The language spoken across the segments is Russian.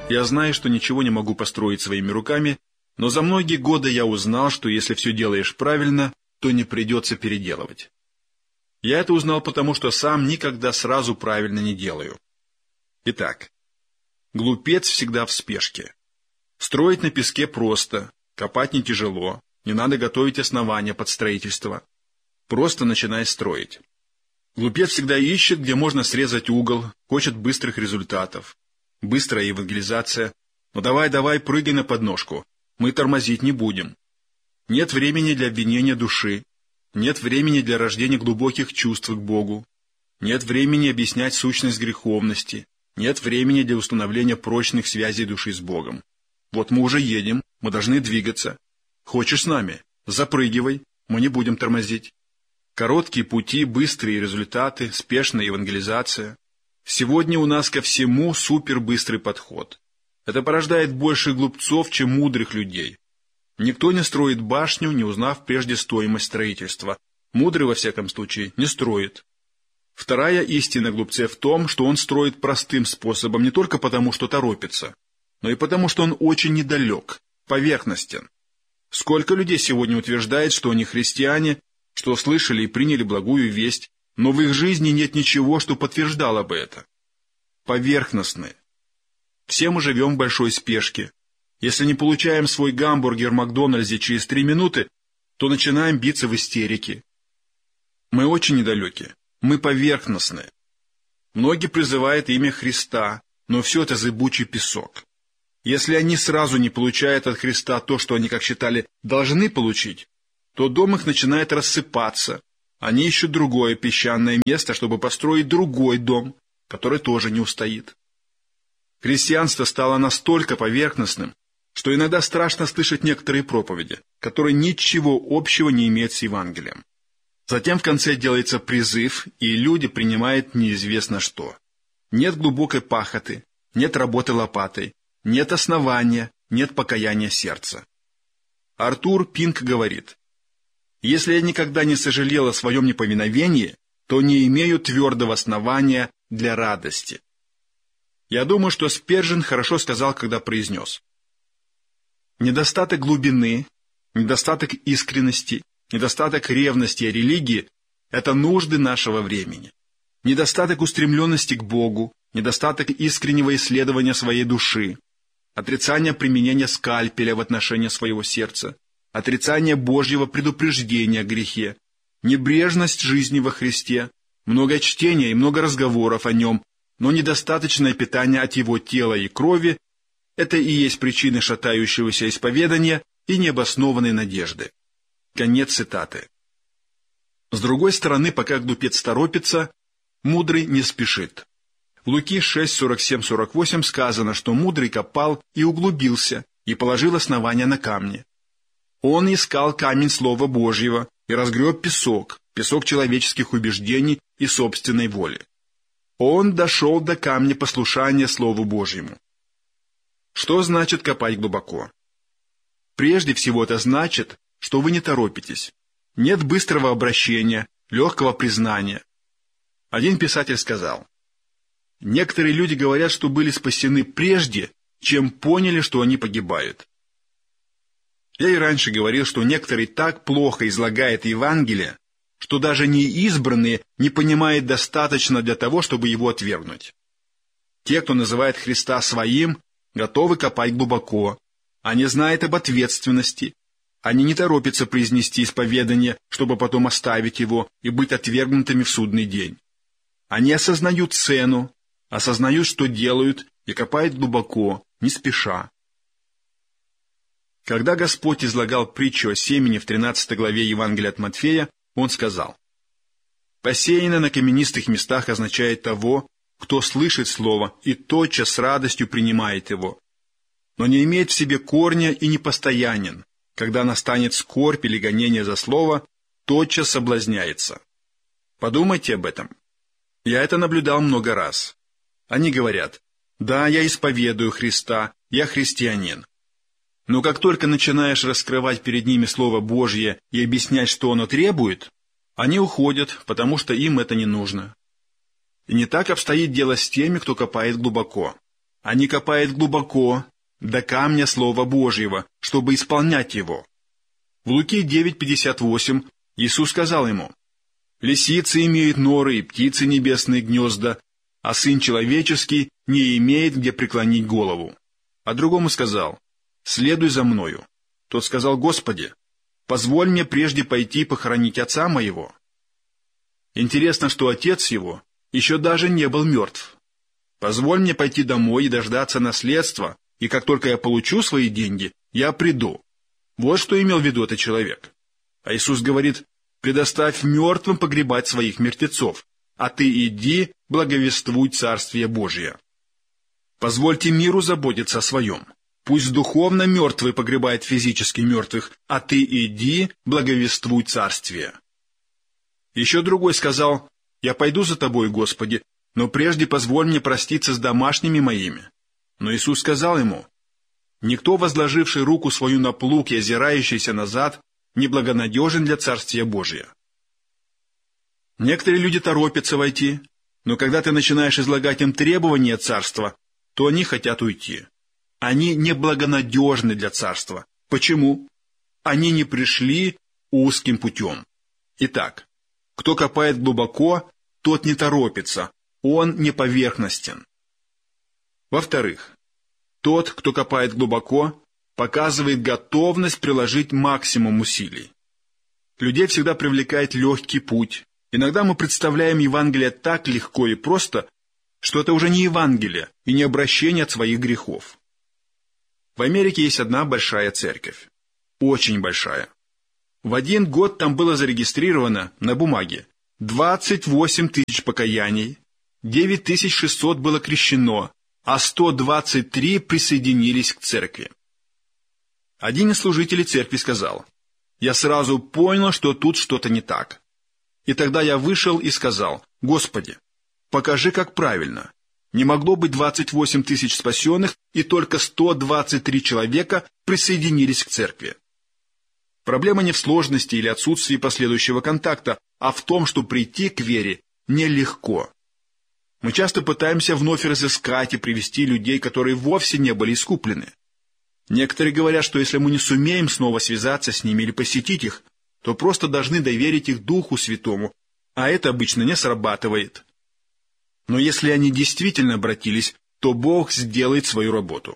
Я знаю, что ничего не могу построить своими руками, но за многие годы я узнал, что если все делаешь правильно, то не придется переделывать. Я это узнал потому, что сам никогда сразу правильно не делаю. Итак, глупец всегда в спешке. Строить на песке просто, копать не тяжело, не надо готовить основания под строительство. Просто начинай строить. Глупец всегда ищет, где можно срезать угол, хочет быстрых результатов. Быстрая евангелизация. Ну давай, прыгай на подножку. Мы тормозить не будем. Нет времени для обвинения души. Нет времени для рождения глубоких чувств к Богу. Нет времени объяснять сущность греховности. Нет времени для установления прочных связей души с Богом. Вот мы уже едем, мы должны двигаться. Хочешь с нами? Запрыгивай, мы не будем тормозить. Короткие пути, быстрые результаты, спешная евангелизация. Сегодня у нас ко всему супербыстрый подход. Это порождает больше глупцов, чем мудрых людей. Никто не строит башню, не узнав прежде стоимость строительства. Мудрый, во всяком случае, не строит. Вторая истина глупца в том, что он строит простым способом не только потому, что торопится, но и потому, что он очень недалек, поверхностен. Сколько людей сегодня утверждает, что они христиане, что слышали и приняли благую весть, но в их жизни нет ничего, что подтверждало бы это. Поверхностны. Все мы живем в большой спешке. Если не получаем свой гамбургер в Макдональдсе через 3 минуты, то начинаем биться в истерике. Мы очень недалеки. Мы поверхностны. Многие призывают имя Христа, но все это зыбучий песок. Если они сразу не получают от Христа то, что они, как считали, должны получить, то дом их начинает рассыпаться. Они ищут другое песчаное место, чтобы построить другой дом, который тоже не устоит. Христианство стало настолько поверхностным, что иногда страшно слышать некоторые проповеди, которые ничего общего не имеют с Евангелием. Затем в конце делается призыв, и люди принимают неизвестно что. Нет глубокой пахоты, нет работы лопатой, нет основания, нет покаяния сердца. Артур Пинк говорит: «Если я никогда не сожалел о своем неповиновении, то не имею твердого основания для радости». Я думаю, что Спержин хорошо сказал, когда произнес: недостаток глубины, недостаток искренности, недостаток ревности о религии – это нужды нашего времени. Недостаток устремленности к Богу, недостаток искреннего исследования своей души, отрицание применения скальпеля в отношении своего сердца, отрицание Божьего предупреждения о грехе, небрежность жизни во Христе, много чтения и много разговоров о Нем, но недостаточное питание от Его тела и крови – это и есть причины шатающегося исповедания и необоснованной надежды. Конец цитаты. С другой стороны, пока глупец торопится, мудрый не спешит. В Луки 6:47-48 сказано, что мудрый копал и углубился, и положил основания на камне. Он искал камень Слова Божьего и разгреб песок человеческих убеждений и собственной воли. Он дошел до камня послушания Слову Божьему. Что значит копать глубоко? Прежде всего это значит, что вы не торопитесь. Нет быстрого обращения, легкого признания. Один писатель сказал: некоторые люди говорят, что были спасены прежде, чем поняли, что они погибают. Я и раньше говорил, что некоторые так плохо излагают Евангелие, что даже неизбранные не понимают достаточно для того, чтобы его отвергнуть. Те, кто называет Христа своим, готовы копать глубоко. Они знают об ответственности. Они не торопятся произнести исповедание, чтобы потом оставить его и быть отвергнутыми в судный день. Они осознают цену, осознают, что делают, и копают глубоко, не спеша. Когда Господь излагал притчу о семени в 13 главе Евангелия от Матфея, Он сказал: «Посеянное на каменистых местах означает того, кто слышит слово и тотчас с радостью принимает его, но не имеет в себе корня и непостоянен. Когда настанет скорбь или гонение за слово, тотчас соблазняется». Подумайте об этом. Я это наблюдал много раз. Они говорят: «Да, я исповедую Христа, я христианин». Но как только начинаешь раскрывать перед ними Слово Божье и объяснять, что оно требует, они уходят, потому что им это не нужно. И не так обстоит дело с теми, кто копает глубоко. Они копают глубоко, до камня Слова Божьего, чтобы исполнять его. В Луки 9:58 Иисус сказал ему: «Лисицы имеют норы и птицы небесные гнезда, а Сын Человеческий не имеет где преклонить голову». А другому сказал: «Следуй за мною». Тот сказал: «Господи, позволь мне прежде пойти похоронить отца моего». Интересно, что отец его еще даже не был мертв. «Позволь мне пойти домой и дождаться наследства, и как только я получу свои деньги, я приду». Вот что имел в виду этот человек. А Иисус говорит: «Предоставь мертвым погребать своих мертвецов, а ты иди, благовествуй Царствие Божие». Позвольте миру заботиться о своем. Пусть духовно мертвые погребают физически мертвых, а ты иди, благовествуй Царствие. Еще другой сказал: «Я пойду за тобой, Господи, но прежде позволь мне проститься с домашними моими». Но Иисус сказал ему: «Никто, возложивший руку свою на плуг и озирающийся назад, неблагонадежен для Царствия Божия». Некоторые люди торопятся войти, но когда ты начинаешь излагать им требования Царства, то они хотят уйти. Они неблагонадежны для Царства. Почему? Они не пришли узким путем. Итак, кто копает глубоко, тот не торопится, он не поверхностен. Во-вторых, тот, кто копает глубоко, показывает готовность приложить максимум усилий. Людей всегда привлекает легкий путь. Иногда мы представляем Евангелие так легко и просто, что это уже не Евангелие и не обращение от своих грехов. В Америке есть одна большая церковь. Очень большая. В один год там было зарегистрировано на бумаге 28 тысяч покаяний, 9600 было крещено, а 123 присоединились к церкви. Один из служителей церкви сказал: «Я сразу понял, что тут что-то не так. И тогда я вышел и сказал: Господи, покажи, как правильно. Не могло быть 28 тысяч спасенных, и только 123 человека присоединились к церкви». Проблема не в сложности или отсутствии последующего контакта, а в том, что прийти к вере нелегко. Мы часто пытаемся вновь разыскать и привести людей, которые вовсе не были искуплены. Некоторые говорят, что если мы не сумеем снова связаться с ними или посетить их, то просто должны доверить их Духу Святому, а это обычно не срабатывает. Но если они действительно обратились, то Бог сделает свою работу.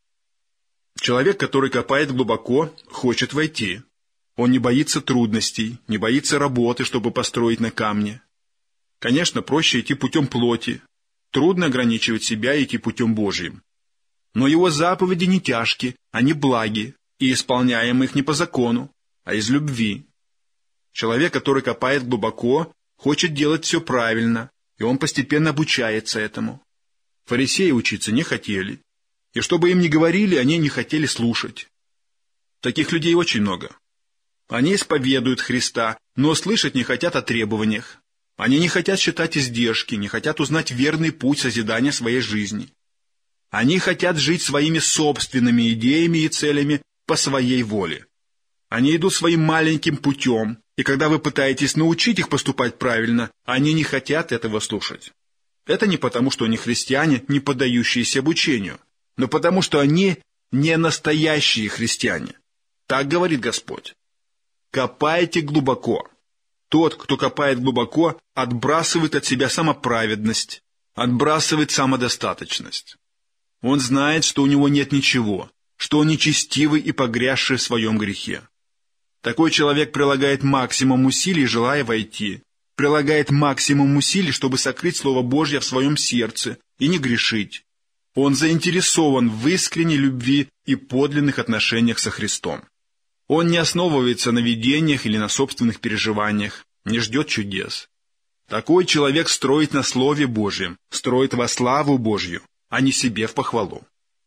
Человек, который копает глубоко, хочет войти. Он не боится трудностей, не боится работы, чтобы построить на камне. Конечно, проще идти путем плоти. Трудно ограничивать себя и идти путем Божьим. Но его заповеди не тяжки, они благи, и исполняем их не по закону, а из любви. Человек, который копает глубоко, хочет делать все правильно, и он постепенно обучается этому. Фарисеи учиться не хотели, и что бы им ни говорили, они не хотели слушать. Таких людей очень много. Они исповедуют Христа, но слышать не хотят о требованиях. Они не хотят считать издержки, не хотят узнать верный путь созидания своей жизни. Они хотят жить своими собственными идеями и целями по своей воле. Они идут своим маленьким путем, и когда вы пытаетесь научить их поступать правильно, они не хотят этого слушать. Это не потому, что они христиане, не поддающиеся обучению, но потому, что они не настоящие христиане. Так говорит Господь. Копайте глубоко. Тот, кто копает глубоко, отбрасывает от себя самоправедность, отбрасывает самодостаточность. Он знает, что у него нет ничего, что он нечестивый и погрязший в своем грехе. Такой человек прилагает максимум усилий, желая войти, прилагает максимум усилий, чтобы сокрыть Слово Божье в своем сердце и не грешить. Он заинтересован в искренней любви и подлинных отношениях со Христом. Он не основывается на видениях или на собственных переживаниях, не ждет чудес. Такой человек строит на Слове Божьем, строит во славу Божью, а не себе в похвалу.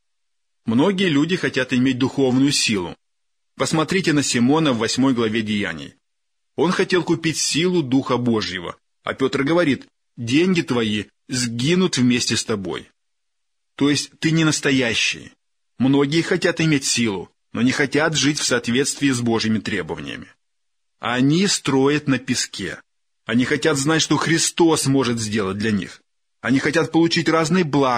Многие люди хотят иметь духовную силу. Посмотрите на Симона в 8 главе Деяний. Он хотел купить силу Духа Божьего, а Петр говорит: «Деньги твои сгинут вместе с тобой». То есть ты не настоящий. Многие хотят иметь силу, но не хотят жить в соответствии с Божьими требованиями. Они строят на песке. Они хотят знать, что Христос может сделать для них. Они хотят получить разные блага,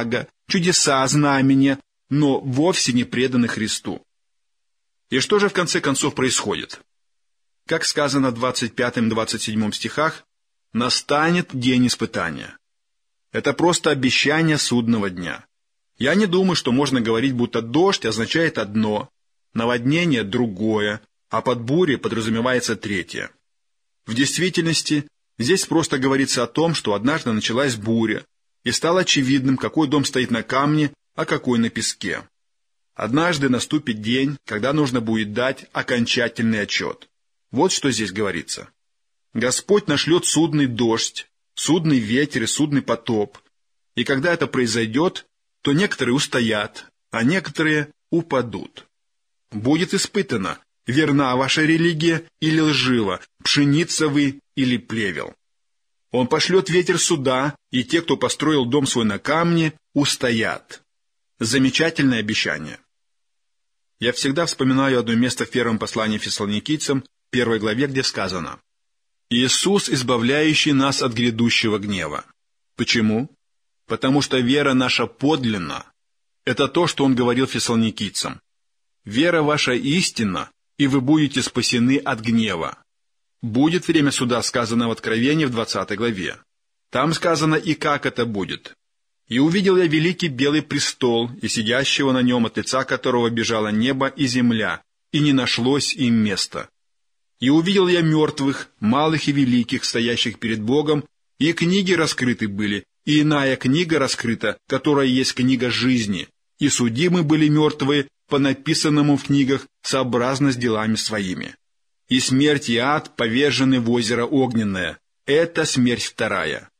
чудеса, знамения, но вовсе не преданы Христу. И что же в конце концов происходит? Как сказано в 25-27 стихах, настанет день испытания. Это просто обещание судного дня. Я не думаю, что можно говорить, будто дождь означает одно, наводнение – другое, а под бурей подразумевается третье. В действительности, здесь просто говорится о том, что однажды началась буря, и стало очевидным, какой дом стоит на камне, а какой на песке. Однажды наступит день, когда нужно будет дать окончательный отчет. Вот что здесь говорится. Господь нашлет судный дождь, судный ветер и судный потоп, и когда это произойдет, то некоторые устоят, а некоторые упадут. Будет испытано, верна ваша религия или лжива, пшеница вы или плевел. Он пошлет ветер суда, и те, кто построил дом свой на камне, устоят. Замечательное обещание. Я всегда вспоминаю одно место в первом послании Фессалоникийцам, 1 главе, где сказано: «Иисус, избавляющий нас от грядущего гнева». Почему? Потому что вера наша подлинна. Это то, что Он говорил фессалоникийцам. «Вера ваша истинна, и вы будете спасены от гнева». Будет время суда, сказано в Откровении в 20 главе. Там сказано и как это будет. «И увидел я великий белый престол, и сидящего на нем, от лица которого бежало небо и земля, и не нашлось им места. И увидел я мертвых, малых и великих, стоящих перед Богом, и книги раскрыты были, и иная книга раскрыта, которая есть книга жизни, и судимы были мертвые по написанному в книгах сообразно с делами своими. И смерть и ад повержены в озеро огненное. Это смерть вторая.